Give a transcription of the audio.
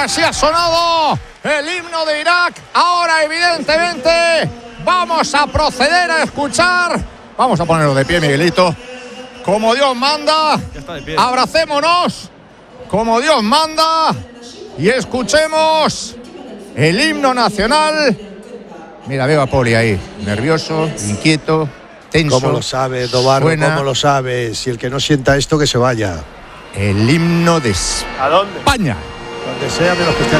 así ha sonado el himno de Irak. Ahora, evidentemente, vamos a proceder a escuchar. Vamos a ponerlo de pie, Miguelito. Como Dios manda, abracémonos como Dios manda y escuchemos el himno nacional. Mira, veo a Poli ahí, nervioso, inquieto, tenso. ¿Cómo lo sabe, Dobarro? ¿Cómo lo sabe? Si el que no sienta esto, que se vaya. El himno de ¿A dónde? España. Donde sea, menos que esté